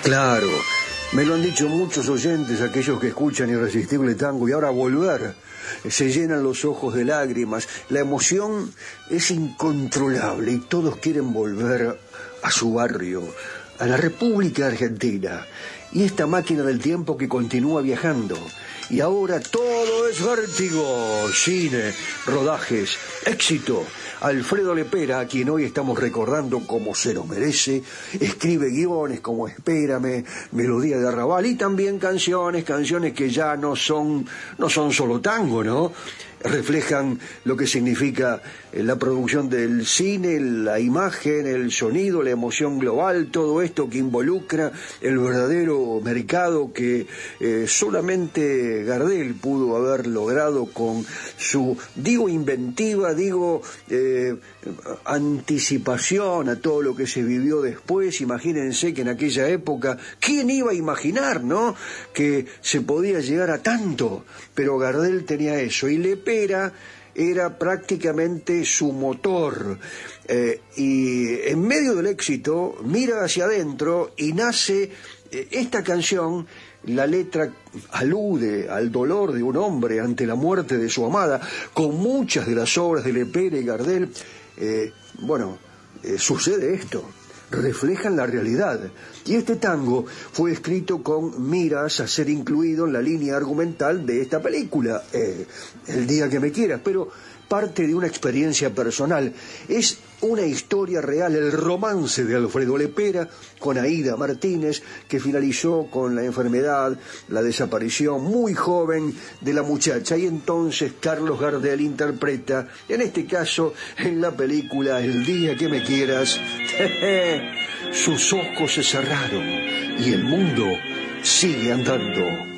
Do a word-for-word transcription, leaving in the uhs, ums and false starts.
Claro, me lo han dicho muchos oyentes, aquellos que escuchan Irresistible Tango, y ahora volver, se llenan los ojos de lágrimas, la emoción es incontrolable y todos quieren volver a su barrio, a la República Argentina, y esta máquina del tiempo que continúa viajando. Y ahora todo es vértigo, cine, rodajes, éxito. Alfredo Lepera, a quien hoy estamos recordando como se lo merece, escribe guiones como Espérame, Melodía de Arrabal, y también canciones, canciones que ya no son, no son solo tango, ¿no? Reflejan lo que significa la producción del cine, la imagen, el sonido, la emoción global, todo esto que involucra el verdadero mercado que eh, solamente Gardel pudo haber logrado con su, digo, inventiva, digo, eh, anticipación a todo lo que se vivió después. Imagínense que en aquella época, ¿quién iba a imaginar, no?, que se podía llegar a tanto? Pero Gardel tenía eso, y Lepera era prácticamente su motor, eh, y en medio del éxito mira hacia adentro y nace eh, esta canción. La letra alude al dolor de un hombre ante la muerte de su amada. Con muchas de las obras de Lepera y Gardel, eh, bueno, eh, sucede esto, reflejan la realidad. Y este tango fue escrito con miras a ser incluido en la línea argumental de esta película, eh, El día que me quieras, pero parte de una experiencia personal. Es una historia real, el romance de Alfredo Lepera con Aída Martínez, que finalizó con la enfermedad, la desaparición muy joven de la muchacha, y entonces Carlos Gardel interpreta, en este caso en la película El día que me quieras, sus ojos se cerraron y el mundo sigue andando.